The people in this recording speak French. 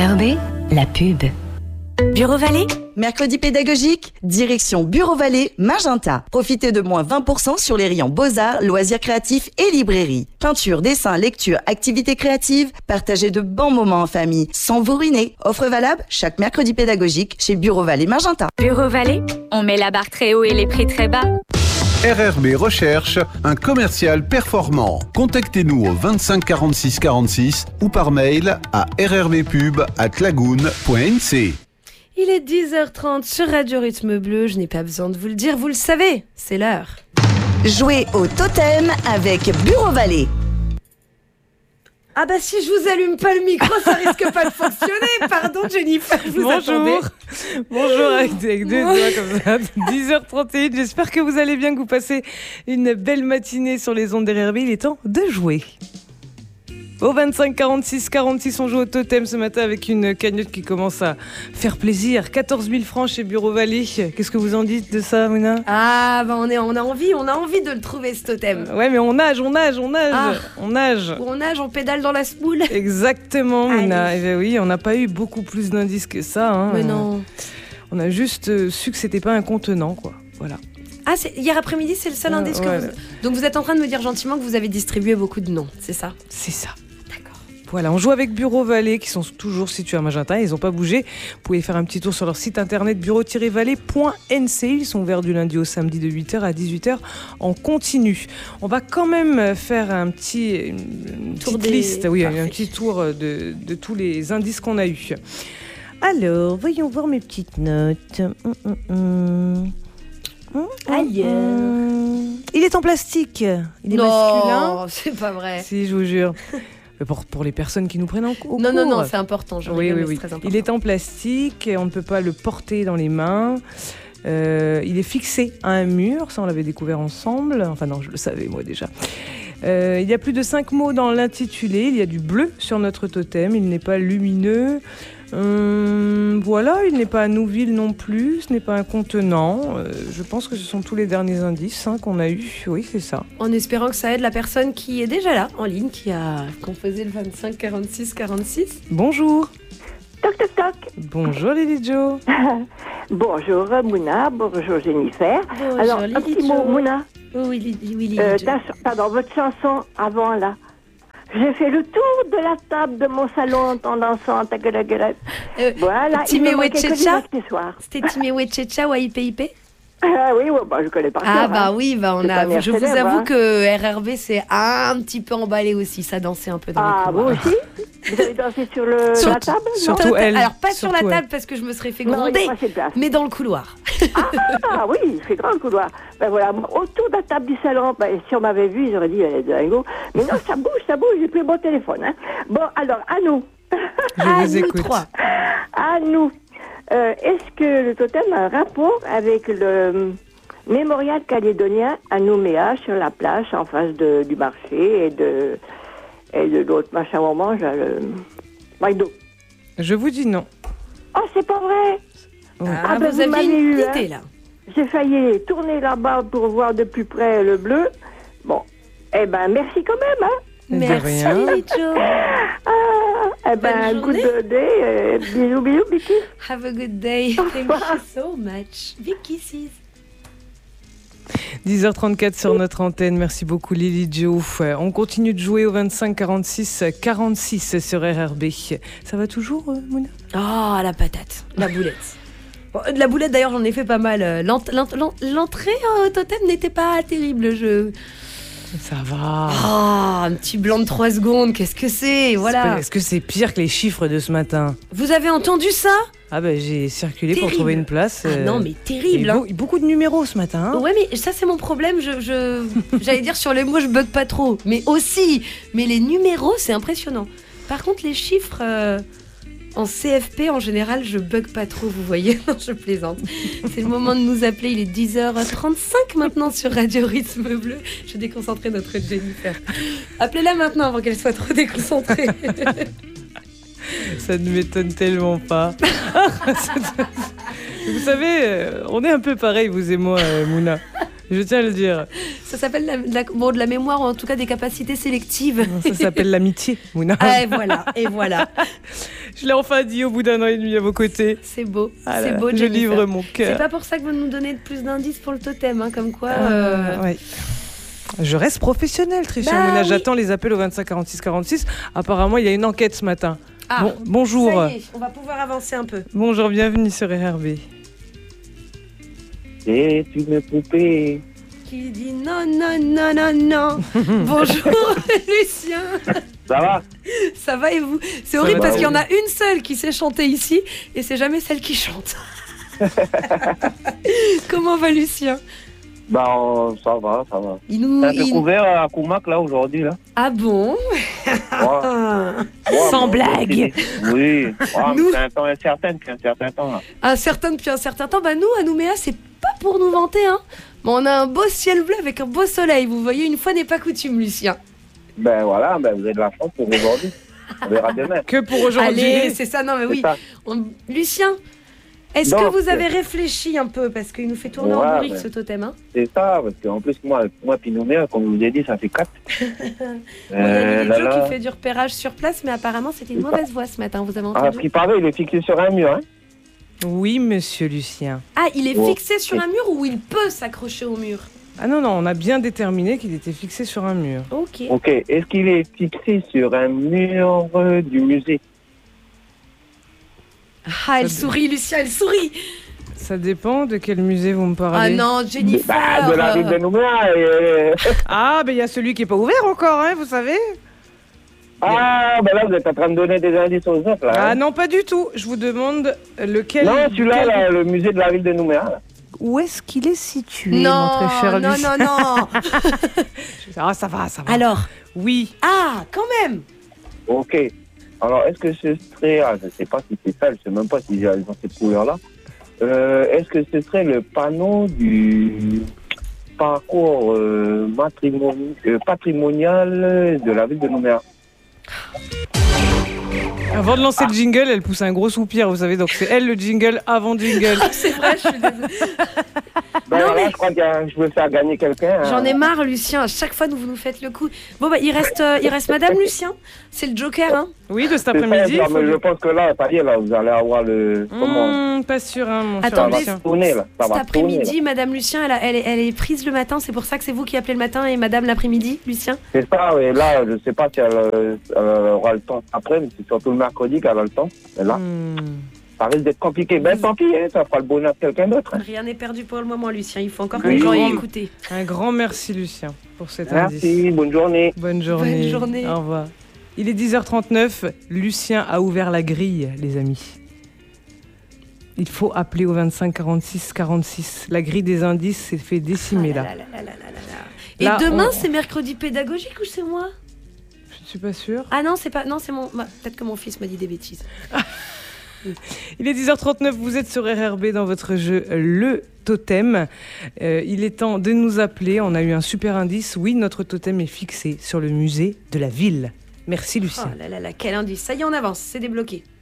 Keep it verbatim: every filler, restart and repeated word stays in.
R R B, la pub. Bureau Vallée. Mercredi pédagogique, direction Bureau Vallée, Magenta. Profitez de moins vingt pour cent sur les rayons Beaux-Arts, loisirs créatifs et librairie. Peinture, dessin, lecture, activités créatives, partagez de bons moments en famille, sans vous ruiner. Offre valable chaque mercredi pédagogique chez Bureau Vallée, Magenta. Bureau Vallée, on met la barre très haut et les prix très bas. R R B recherche un commercial performant. Contactez-nous au vingt-cinq quarante-six quarante-six ou par mail à rrbpub arobase lagoon point n c. Il est dix heures trente sur Radio Rythme Bleu, je n'ai pas besoin de vous le dire, vous le savez, c'est l'heure. Jouez au totem avec Bureau Vallée. Ah bah si je vous allume pas le micro, ça risque pas de fonctionner. Pardon Jennifer, je vous Bonjour. attendais. Bonjour avec, avec deux doigts comme ça. dix heures trente et un, j'espère que vous allez bien, que vous passez une belle matinée sur les ondes d'R R B. Il est temps de jouer. Au vingt-cinq quarante-six quarante-six, on joue au totem ce matin avec une cagnotte qui commence à faire plaisir. quatorze mille francs chez Bureau Vallée. Qu'est-ce que vous en dites de ça, Mouna ? Ah bah on, est, on a envie, on a envie de le trouver ce totem. Ouais, mais on nage, on nage, on nage, Ah. on nage. Où on nage, on pédale dans la smoule. Exactement, Mouna. Allez. Eh ben oui, on n'a pas eu beaucoup plus d'indices que ça. Hein. Mais non. On a juste euh, su que c'était pas un contenant, quoi. Voilà. Ah, c'est, hier après-midi, c'est le seul Ah, indice que ouais, vous... là. Donc vous êtes en train de me dire gentiment que vous avez distribué beaucoup de noms, c'est ça ? C'est ça. D'accord. Voilà, on joue avec Bureau Vallée qui sont toujours situés à Magenta, ils n'ont pas bougé. Vous pouvez faire un petit tour sur leur site internet bureau tiret vallée point n c. Ils sont ouverts du lundi au samedi de huit heures à dix-huit heures en continu. On va quand même faire un petit une, une Tour petite des- liste, oui, Parfait. un petit tour de, de tous les indices qu'on a eus. Alors, voyons voir mes petites notes. Hum, hum, hum. Hum, hum, Ailleurs. hum. Il est en plastique. Il est non, masculin. c'est pas vrai. Si, je vous jure. Pour, pour les personnes qui nous prennent en cours. Non, non, non, c'est important. Je Oui, rigole, oui, mais oui. c'est très important. Il est en plastique, et on ne peut pas le porter dans les mains. Euh, il est fixé à un mur, ça on l'avait découvert ensemble. Enfin non, je le savais moi déjà. Euh, il y a plus de cinq mots dans l'intitulé. Il y a du bleu sur notre totem. Il n'est pas lumineux. Hum, voilà, il n'est pas à Nouville non plus. Ce n'est pas un contenant. Euh, je pense que ce sont tous les derniers indices hein, qu'on a eus. Oui, c'est ça. En espérant que ça aide la personne qui est déjà là, en ligne, qui a composé le vingt-cinq quarante-six quarante-six. Bonjour. Toc, toc, toc. Bonjour Lily Jo. Bonjour Mouna, bonjour Jennifer. Bonjour, Alors, un Lily petit mot, Jo. Mouna. Oui, Lily, oui, Lily Euh, Jo. ta ch- pardon, votre chanson avant là. J'ai fait le tour de la table de mon salon en dansant. ta gueule, gueule. Euh, Voilà, il Timé me manquait que Wechecha. dimanche soir. C'était Timé Wechecha ou A I P I P? Ah oui, ouais, bah, je connais pas Ah ça, bah hein. oui, bah on C'est a. un air Je vous célèbre, avoue hein. que R R B c'est un petit peu emballé aussi, ça dansait un peu dans Ah, les vous couloirs. aussi Vous avez dansé sur le, Sur- la table non sur- Sur Surtout la ta- elle. Alors pas sur la Surtout table elle. parce que je me serais fait Non, il gronder, n'y a pas assez de place. mais dans le couloir. Ah oui, il fait grand le couloir. Ben voilà, autour de la table du salon, ben, si on m'avait vu, ils auraient dit, elle est dingo. Mais non, ça bouge, ça bouge, j'ai pris mon téléphone. Hein. Bon, alors, à nous. Je À vous nous écoute. trois. À nous. Euh, est-ce que le totem a un rapport avec le mémorial calédonien à Nouméa, sur la plage, en face de, du marché et de, et de l'autre machin où on mange, là, le McDo? Je vous dis non. Oh, c'est pas vrai! Ah, Ah, ben, vous vous aviez m'avez une eu, hein. idée là. J'ai failli tourner là-bas pour voir de plus près le bleu. Bon, eh ben, merci quand même, hein. De Merci rien. Lily Jo. Ah, eh ben, Bonne good journée. day, euh, bisous, bisous, Vicky. Have a good day. Thank you so much. Big kisses. dix heures trente-quatre sur notre antenne. Merci beaucoup Lily Jo. Euh, On continue de jouer au vingt-cinq quarante-six quarante-six sur R R B. Ça va toujours, euh, Mouna ? Oh, la patate, la boulette. Bon, de la boulette, d'ailleurs, j'en ai fait pas mal. Euh, l'ent- l'ent- l'ent- L'entrée au totem n'était pas terrible. Je... Ça va. Ah, un petit blanc de trois secondes, qu'est-ce que c'est? Voilà. Est-ce que c'est pire que les chiffres de ce matin ? Vous avez entendu ça? Ah ben j'ai circulé Terrible. pour trouver une place. Ah euh, non, mais il y a terrible. eu hein. beau- beaucoup de numéros ce matin. hein. Ouais, mais ça, c'est mon problème. Je, je- J'allais dire sur les mots, je bug pas trop. Mais aussi, mais les numéros, c'est impressionnant. Par contre, les chiffres... euh, En C F P, en général, je bug pas trop, vous voyez. Non, je plaisante. C'est le moment de nous appeler. Il est dix heures trente-cinq maintenant sur Radio Rythme Bleu. Je vais déconcentrer notre Jennifer. Appelez-la maintenant avant qu'elle soit trop déconcentrée. Ça ne m'étonne tellement pas. Vous savez, euh, on est un peu pareil, vous et moi, euh, Mouna. Je tiens à le dire. Ça s'appelle la, la- bon, de la mémoire, ou en tout cas des capacités sélectives. Ça s'appelle l'amitié, Mouna. Ah, et voilà, et voilà. Je l'ai enfin dit au bout d'un an et demi à vos côtés. C'est beau, Ah c'est là, beau, je Jennifer. livre mon C'est cœur. pas pour ça que vous nous donnez plus d'indices pour le totem, hein, comme quoi... Euh, euh, ouais. Je reste professionnelle, Tricia Bah Mouna. oui. J'attends les appels au vingt-cinq quarante-six quarante-six. Apparemment, il y a une enquête ce matin. Ah, Bon, bonjour. ça y est, on va pouvoir avancer un peu. Bonjour, bienvenue sur R R B. C'est une poupée. Qui dit non, non, non, non, non. Bonjour, Lucien. Ça va? Ça va et vous? C'est Ça horrible va, parce qu'il y en oui. a une seule qui sait chanter ici et c'est jamais celle qui chante. Comment va Lucien? Bah, on- ça va, ça va. Il nous... T'as il- découvert à Koumak, là, aujourd'hui, là? Ah bon? Ouais. Ah. Ouais, Sans bon, blague. c'est- Oui. Ouais, mais Nous- c'est un temps incertain depuis un certain temps, là. Un certain depuis un certain temps, bah nous à Nouméa c'est pas pour nous vanter hein. Mais on a un beau ciel bleu avec un beau soleil, vous voyez, une fois n'est pas coutume Lucien. Ben voilà, ben, vous avez de la chance pour aujourd'hui. On verra demain. Que pour aujourd'hui. Allez, c'est ça, non mais C'est oui. ça. On- Lucien, est-ce Donc, que vous avez réfléchi un peu parce qu'il nous fait tourner en Ouais, bourrique ouais. ce totem hein? C'est ça, parce qu'en plus, moi, moi Pinouméa, comme je vous ai dit, ça fait quatre. Bon, il y a Euh, Lily là, Jo là. qui fait du repérage sur place, mais apparemment c'était une C'est ça. mauvaise voix ce matin, vous avez Ah, ce entendu? qui paraît, il est fixé sur un mur, hein. Oui, monsieur Lucien. Ah, il est Oh. fixé sur un mur ou il peut s'accrocher au mur? Ah non, non, on a bien déterminé qu'il était fixé sur un mur. Ok. Ok. Est-ce qu'il est fixé sur un mur euh, du musée? Ah, elle Ça- sourit Lucien, elle sourit. Ça dépend de quel musée vous me Ah parlez. non, Jennifer. Bah, de la ville de Nouméa. et- Ah, ben il y a celui qui est pas ouvert encore, hein, vous savez. Ah, ben là, vous êtes en train de donner des indices aux autres, là. Ah hein. non, pas du tout. Je vous demande lequel. Non, celui-là, quel- là, le musée de la ville de Nouméa. là. Où est-ce qu'il est situé, Non, mon très cher non, Lucien? non, non. Ah, ça va, ça va. Alors, Oui. ah, quand même. Ok. Alors, est-ce que ce serait... Ah, je ne sais pas si c'est ça, je ne sais même pas si j'ai dans cette couleur-là. Euh, est-ce que ce serait le panneau du parcours euh, matrimoni- euh, patrimonial de la ville de Nouméa? Avant de lancer le jingle, elle pousse un gros soupir, vous savez. Donc c'est elle le jingle avant jingle. C'est vrai, je suis désolée. Ben Non, voilà, mais- je crois que je veux faire gagner quelqu'un. hein. J'en ai marre, Lucien. À chaque fois, vous nous faites le coup. Bon, bah, il reste, euh, il reste Madame Lucien. C'est le Joker, hein. Oui, de cet C'est ça, après-midi. ça, il faut mais lui- je pense que là, ça y est, là, vous allez avoir le... Comment Mmh, pas sûr, hein, mon cher Attendez, Ça Lucien. va tourner, là. Ça Cet va tourner, là. après-midi, Madame Lucien, elle, a- elle est, elle est prise le matin. C'est pour ça que c'est vous qui appelez le matin et Madame l'après-midi, Lucien. C'est ça, et là, je ne sais pas si elle, euh, elle aura le temps après, mais c'est surtout le mercredi qu'elle a le temps. Mais là, Mmh. ça risque d'être compliqué. Ben tant pis, hein, ça fera le bonheur de quelqu'un d'autre. hein. Rien n'est perdu pour le moment, Lucien. Il faut encore que Oui. les gens aient écouté. Un grand merci, Lucien, pour cet indice. Merci, bonne journée. Bonne journée. Bonne journée. Au revoir. Il est dix heures trente-neuf. Lucien a ouvert la grille, les amis. Il faut appeler au vingt-cinq quarante-six quarante-six. La grille des indices s'est fait décimer Ah là. là là là là là là. Et Là, demain, on- c'est mercredi pédagogique ou c'est moi? Je ne suis pas sûre. Ah non, c'est pas. Non, c'est mon. bah, peut-être que mon fils m'a dit des bêtises. Il est dix heures trente-neuf, vous êtes sur R R B dans votre jeu Le Totem. Euh, il est temps de nous appeler. On a eu un super indice. Oui, notre totem est fixé sur le musée de la ville. Merci, Oh Lucien. là là là, quel indice. Ça y est, on avance. C'est débloqué.